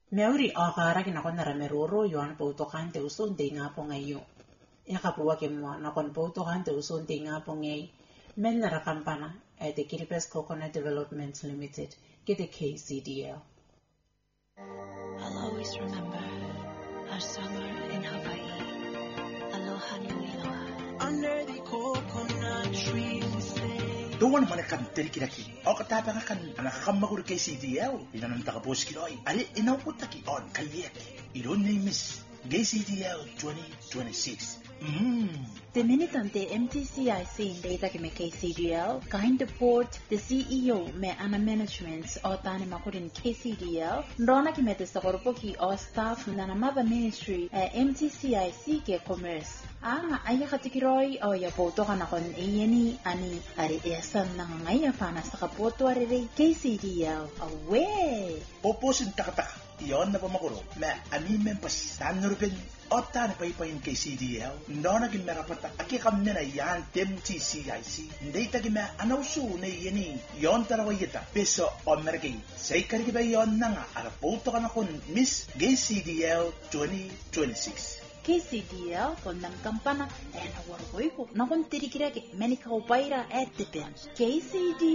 Meuri akara kinakon narameruro yuan pautokante usunte nga po ngayon. Ikapuwa kimwa nakon pautokante usunte nga po ngayon. Men narakampana at the Kiribati Coconut Development Limited, get the KCDL. I'll always remember our summer in Hawaii. Aloha nui loa. Under the coconut tree we stay. Doon naman ang kanteri kinaki. O katapa nga kan nakakamagur kay CDL. Inanong takapos kiloy. Ali inawputaki on kayeki. Iron name is KCDL 2026. The militante MTCIC data que me KCDL, kind report the CEO me ana management o tani makurin KCDL, rona que me destacorpoki o staff na mother ministry MTCIC ke commerce. Ang aya katikiroi o ya poto kana kon eyeni ani ari esan na ngaya pana sa kapoto ari KCDL away. Poposin takataka. Iyon na pamakuro. Ma amimen pas tanurpin Otta na paypayin kay CDL, no naging merapat aki kami na yan MTCIC. Hindi tagi ma anawsu na yini yon tarawayita peso o mergay. Say karigiba yon na nga arapoto ka na kun Miss Gay CDL 2026. KCDL con ng kampana na wargoy ko na kung tirikira ke menika upaira at depend KCDL